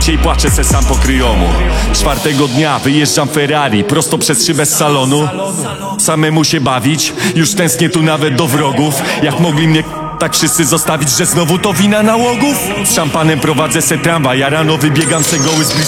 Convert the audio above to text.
dzisiaj płaczę se sam po kryjomu. Czwartego dnia wyjeżdżam Ferrari prosto przez szybę z salonu. Samemu się bawić, już tęsknię tu nawet do wrogów. Jak mogli mnie tak wszyscy zostawić, że znowu to wina nałogów? Z szampanem prowadzę se tramwaj, ja rano wybiegam se goły z